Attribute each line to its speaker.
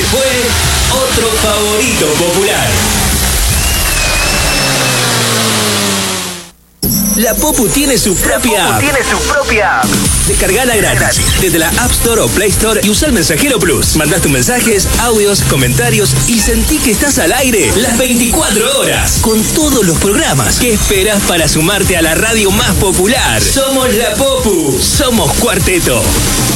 Speaker 1: fue otro favorito popular. La Popu tiene su propia app. Descargala gratis desde la App Store o Play Store y usa el Mensajero Plus. Mandás tus mensajes, audios, comentarios y sentí que estás al aire las 24 horas con todos los programas. ¿Qué esperas para sumarte a la radio más popular? Somos la Popu, somos Cuarteto.